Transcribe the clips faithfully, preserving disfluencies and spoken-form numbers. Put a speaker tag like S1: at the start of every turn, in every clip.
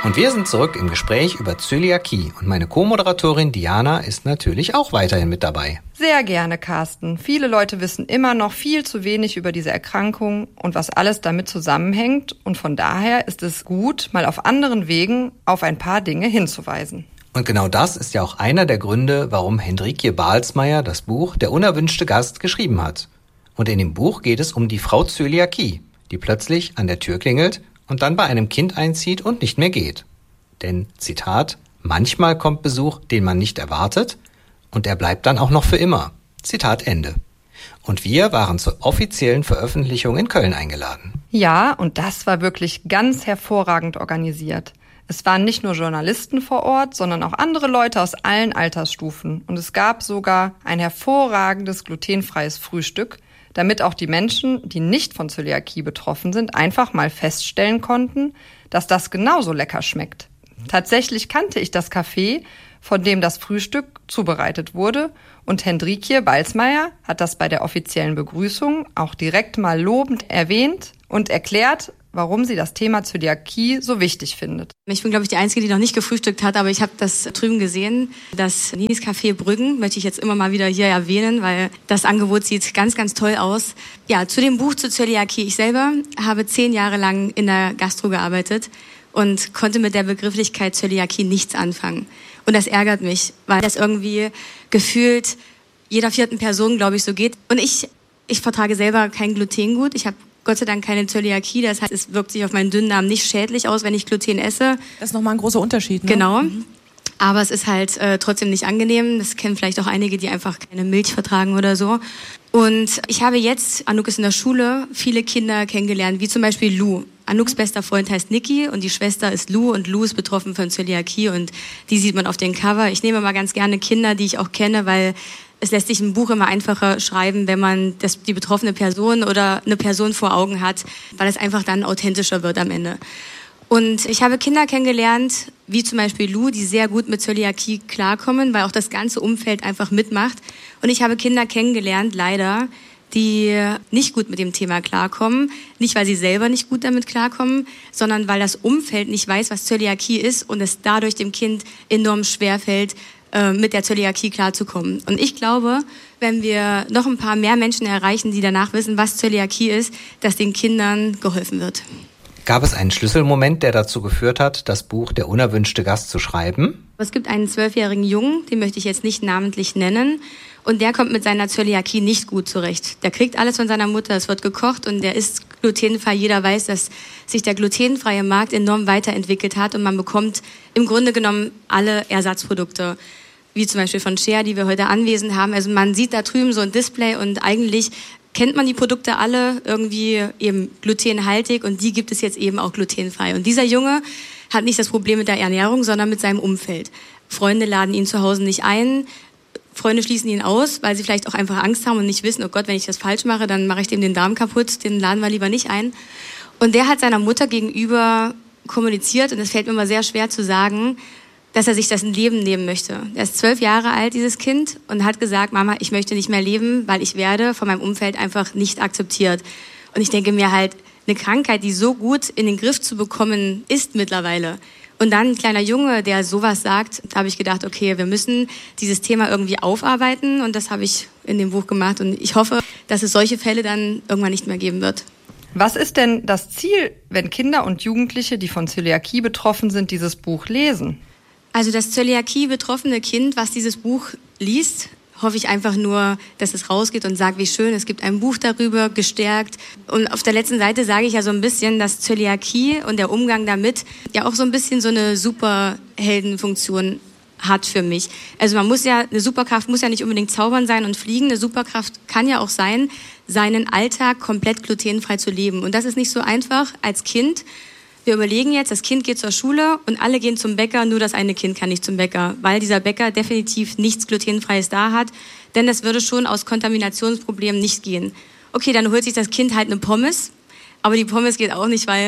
S1: Und wir sind zurück im Gespräch über Zöliakie und meine Co-Moderatorin Diana ist natürlich auch weiterhin mit dabei.
S2: Sehr gerne, Carsten. Viele Leute wissen immer noch viel zu wenig über diese Erkrankung und was alles damit zusammenhängt. Und von daher ist es gut, mal auf anderen Wegen auf ein paar Dinge hinzuweisen.
S1: Und genau das ist ja auch einer der Gründe, warum Hendrikje Balsmeier das Buch Der unerwünschte Gast geschrieben hat. Und in dem Buch geht es um die Frau Zöliakie, die plötzlich an der Tür klingelt und dann bei einem Kind einzieht und nicht mehr geht. Denn, Zitat, manchmal kommt Besuch, den man nicht erwartet, und er bleibt dann auch noch für immer. Zitat Ende. Und wir waren zur offiziellen Veröffentlichung in Köln eingeladen.
S2: Ja, und das war wirklich ganz hervorragend organisiert. Es waren nicht nur Journalisten vor Ort, sondern auch andere Leute aus allen Altersstufen. Und es gab sogar ein hervorragendes glutenfreies Frühstück, damit auch die Menschen, die nicht von Zöliakie betroffen sind, einfach mal feststellen konnten, dass das genauso lecker schmeckt. Tatsächlich kannte ich das Café, von dem das Frühstück zubereitet wurde, und Hendrikje Balsmeier hat das bei der offiziellen Begrüßung auch direkt mal lobend erwähnt und erklärt, warum sie das Thema Zöliakie so wichtig findet.
S3: Ich bin, glaube ich, die Einzige, die noch nicht gefrühstückt hat, aber ich habe das drüben gesehen. Das Ninis Café Brüggen möchte ich jetzt immer mal wieder hier erwähnen, weil das Angebot sieht ganz, ganz toll aus. Ja, zu dem Buch zur Zöliakie. Ich selber habe zehn Jahre lang in der Gastro gearbeitet und konnte mit der Begrifflichkeit Zöliakie nichts anfangen. Und das ärgert mich, weil das irgendwie gefühlt jeder vierten Person, glaube ich, so geht. Und ich, ich vertrage selber kein Gluten gut. Ich habe Gott sei Dank keine Zöliakie, das heißt, es wirkt sich auf meinen Dünndarm nicht schädlich aus, wenn ich Gluten esse.
S4: Das ist nochmal ein großer Unterschied, ne?
S3: Genau.
S4: Mhm.
S3: Aber es ist halt äh, trotzdem nicht angenehm. Das kennen vielleicht auch einige, die einfach keine Milch vertragen oder so. Und ich habe jetzt, Anouk ist in der Schule, viele Kinder kennengelernt, wie zum Beispiel Lou. Anouks bester Freund heißt Niki und die Schwester ist Lou und Lou ist betroffen von Zöliakie und die sieht man auf den Cover. Ich nehme mal ganz gerne Kinder, die ich auch kenne, weil es lässt sich ein Buch immer einfacher schreiben, wenn man das, die betroffene Person oder eine Person vor Augen hat, weil es einfach dann authentischer wird am Ende. Und ich habe Kinder kennengelernt, wie zum Beispiel Lou, die sehr gut mit Zöliakie klarkommen, weil auch das ganze Umfeld einfach mitmacht. Und ich habe Kinder kennengelernt, leider, die nicht gut mit dem Thema klarkommen. Nicht, weil sie selber nicht gut damit klarkommen, sondern weil das Umfeld nicht weiß, was Zöliakie ist und es dadurch dem Kind enorm schwerfällt, mit der Zöliakie klarzukommen. Und ich glaube, wenn wir noch ein paar mehr Menschen erreichen, die danach wissen, was Zöliakie ist, dass den Kindern geholfen wird.
S1: Gab es einen Schlüsselmoment, der dazu geführt hat, das Buch Der unerwünschte Gast zu schreiben?
S3: Es gibt einen zwölfjährigen Jungen, den möchte ich jetzt nicht namentlich nennen, und der kommt mit seiner Zöliakie nicht gut zurecht. Der kriegt alles von seiner Mutter, es wird gekocht und der ist glutenfrei. Jeder weiß, dass sich der glutenfreie Markt enorm weiterentwickelt hat und man bekommt im Grunde genommen alle Ersatzprodukte, wie zum Beispiel von Share, die wir heute anwesend haben. Also man sieht da drüben so ein Display und eigentlich kennt man die Produkte alle irgendwie eben glutenhaltig und die gibt es jetzt eben auch glutenfrei. Und dieser Junge hat nicht das Problem mit der Ernährung, sondern mit seinem Umfeld. Freunde laden ihn zu Hause nicht ein, Freunde schließen ihn aus, weil sie vielleicht auch einfach Angst haben und nicht wissen, oh Gott, wenn ich das falsch mache, dann mache ich dem den Darm kaputt, den laden wir lieber nicht ein. Und der hat seiner Mutter gegenüber kommuniziert und es fällt mir immer sehr schwer zu sagen, dass er sich das Leben nehmen möchte. Er ist zwölf Jahre alt, dieses Kind, und hat gesagt, Mama, ich möchte nicht mehr leben, weil ich werde von meinem Umfeld einfach nicht akzeptiert. Und ich denke mir halt, eine Krankheit, die so gut in den Griff zu bekommen ist mittlerweile. Und dann ein kleiner Junge, der sowas sagt, da habe ich gedacht, okay, wir müssen dieses Thema irgendwie aufarbeiten und das habe ich in dem Buch gemacht und ich hoffe, dass es solche Fälle dann irgendwann nicht mehr geben wird.
S2: Was ist denn das Ziel, wenn Kinder und Jugendliche, die von Zöliakie betroffen sind, dieses Buch lesen?
S3: Also das Zöliakie-betroffene Kind, was dieses Buch liest, hoffe ich einfach nur, dass es rausgeht und sagt, wie schön, es gibt ein Buch darüber, gestärkt. Und auf der letzten Seite sage ich ja so ein bisschen, dass Zöliakie und der Umgang damit ja auch so ein bisschen so eine Superheldenfunktion hat für mich. Also man muss ja, eine Superkraft muss ja nicht unbedingt zaubern sein und fliegen. Eine Superkraft kann ja auch sein, seinen Alltag komplett glutenfrei zu leben. Und das ist nicht so einfach als Kind. Wir überlegen jetzt, das Kind geht zur Schule und alle gehen zum Bäcker, nur das eine Kind kann nicht zum Bäcker, weil dieser Bäcker definitiv nichts Glutenfreies da hat, denn das würde schon aus Kontaminationsproblemen nicht gehen. Okay, dann holt sich das Kind halt eine Pommes, aber die Pommes geht auch nicht, weil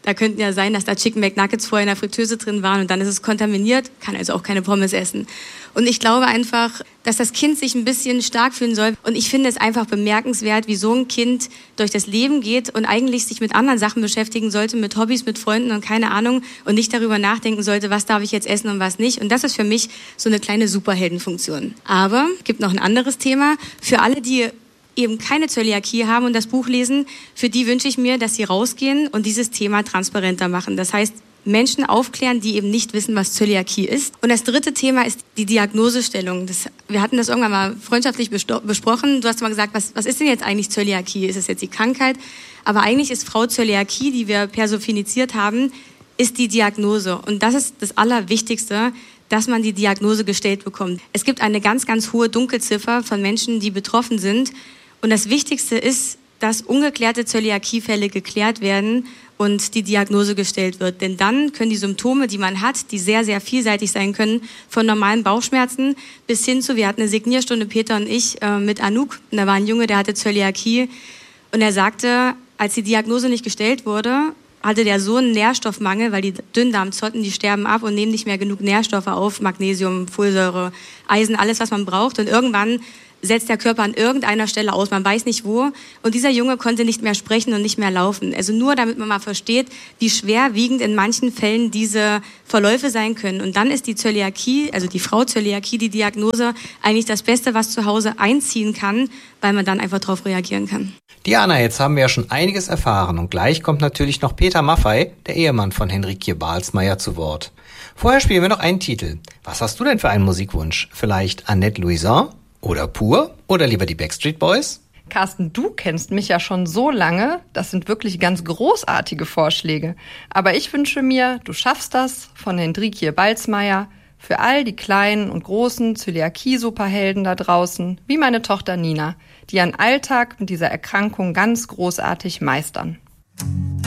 S3: Da könnten ja sein, dass da Chicken McNuggets vorher in der Fritteuse drin waren und dann ist es kontaminiert, kann also auch keine Pommes essen. Und ich glaube einfach, dass das Kind sich ein bisschen stark fühlen soll. Und ich finde es einfach bemerkenswert, wie so ein Kind durch das Leben geht und eigentlich sich mit anderen Sachen beschäftigen sollte, mit Hobbys, mit Freunden und keine Ahnung und nicht darüber nachdenken sollte, was darf ich jetzt essen und was nicht. Und das ist für mich so eine kleine Superheldenfunktion. Aber es gibt noch ein anderes Thema. Für alle, die eben keine Zöliakie haben und das Buch lesen, für die wünsche ich mir, dass sie rausgehen und dieses Thema transparenter machen. Das heißt, Menschen aufklären, die eben nicht wissen, was Zöliakie ist. Und das dritte Thema ist die Diagnosestellung. Das, wir hatten das irgendwann mal freundschaftlich besprochen. Du hast mal gesagt, was, was ist denn jetzt eigentlich Zöliakie? Ist es jetzt die Krankheit? Aber eigentlich ist Frau Zöliakie, die wir personifiziert haben, ist die Diagnose. Und das ist das Allerwichtigste, dass man die Diagnose gestellt bekommt. Es gibt eine ganz, ganz hohe Dunkelziffer von Menschen, die betroffen sind. Und das Wichtigste ist, dass ungeklärte Zöliakiefälle geklärt werden und die Diagnose gestellt wird. Denn dann können die Symptome, die man hat, die sehr, sehr vielseitig sein können, von normalen Bauchschmerzen bis hin zu, wir hatten eine Signierstunde, Peter und ich, äh, mit Anouk. Und da war ein Junge, der hatte Zöliakie. Und er sagte, als die Diagnose nicht gestellt wurde, hatte der so einen Nährstoffmangel, weil die Dünndarmzotten, die sterben ab und nehmen nicht mehr genug Nährstoffe auf, Magnesium, Folsäure, Eisen, alles, was man braucht. Und irgendwann setzt der Körper an irgendeiner Stelle aus, man weiß nicht wo. Und dieser Junge konnte nicht mehr sprechen und nicht mehr laufen. Also nur, damit man mal versteht, wie schwerwiegend in manchen Fällen diese Verläufe sein können. Und dann ist die Zöliakie, also die Frau Zöliakie, die Diagnose, eigentlich das Beste, was zu Hause einziehen kann, weil man dann einfach darauf reagieren kann.
S1: Diana, jetzt haben wir ja schon einiges erfahren und gleich kommt natürlich noch Peter Maffay, der Ehemann von Henrikje Balsmeier, zu Wort. Vorher spielen wir noch einen Titel. Was hast du denn für einen Musikwunsch? Vielleicht Annette Louisan? Oder Pur? Oder lieber die Backstreet Boys?
S2: Carsten, du kennst mich ja schon so lange. Das sind wirklich ganz großartige Vorschläge. Aber ich wünsche mir, du schaffst das von Henrikje Balsmeier für all die kleinen und großen Zöliakie-Superhelden da draußen, wie meine Tochter Nina, die ihren Alltag mit dieser Erkrankung ganz großartig meistern.